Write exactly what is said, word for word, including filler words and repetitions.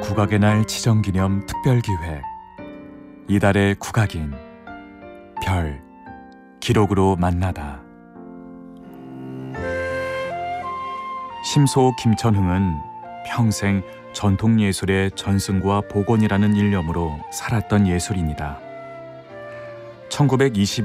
국악의 날 지정기념 특별기획 이달의 국악인 별 기록으로 만나다. 심소 김천흥은 평생 전통예술의 전승과 복원이라는 일념으로 살았던 예술인이다. 천구백이십일